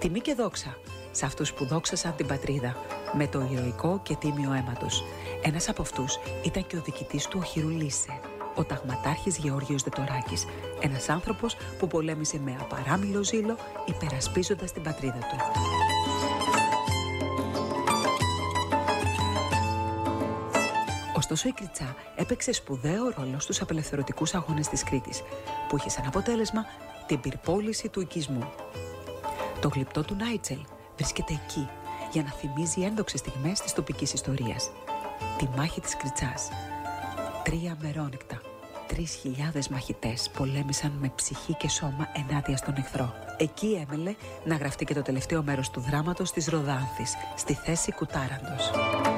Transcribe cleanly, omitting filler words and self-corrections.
Τιμή και δόξα σε αυτούς που δόξασαν την πατρίδα με το ηρωικό και τίμιο αίμα τους. Ένας από αυτούς ήταν και ο διοικητής του οχυρού Λύσσε, ο ταγματάρχης Γεώργιος Δετοράκης, ένας άνθρωπος που πολέμησε με απαράμιλο ζήλο, υπερασπίζοντας την πατρίδα του. Ωστόσο η Κριτσά έπαιξε σπουδαίο ρόλο στους απελευθερωτικούς αγώνες της Κρήτης, που είχε σαν αποτέλεσμα την πυρπόληση του οικισμού. Το γλυπτό του Νάιτσελ βρίσκεται εκεί για να θυμίζει ένδοξες στιγμές της τοπικής ιστορίας. Τη μάχη της Κριτσάς. 3 μερόνυχτα, 3.000 μαχητές πολέμησαν με ψυχή και σώμα ενάντια στον εχθρό. Εκεί έμελε να γραφτεί και το τελευταίο μέρος του δράματος της Ροδάνθης, στη θέση Κουτάραντος.